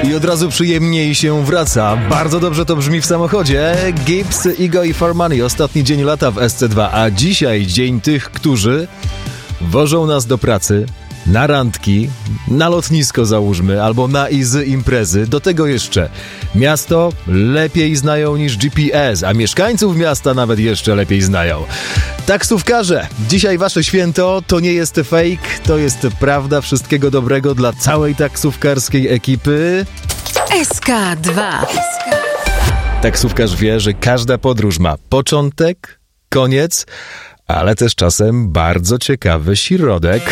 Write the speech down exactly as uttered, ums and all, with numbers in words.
I od razu przyjemniej się wraca. Bardzo dobrze to brzmi w samochodzie. Gibbs, Ego i For Money. Ostatni dzień lata w S C dwa, a dzisiaj dzień tych, którzy wożą nas do pracy, na randki, na lotnisko załóżmy, albo na i z imprezy. Do tego jeszcze miasto lepiej znają niż G P S, a mieszkańców miasta nawet jeszcze lepiej znają. Taksówkarze, dzisiaj wasze święto, to nie jest fake, to jest prawda. Wszystkiego dobrego dla całej taksówkarskiej ekipy. S K dwa. Taksówkarz wie, że każda podróż ma początek, koniec, ale też czasem bardzo ciekawy środek.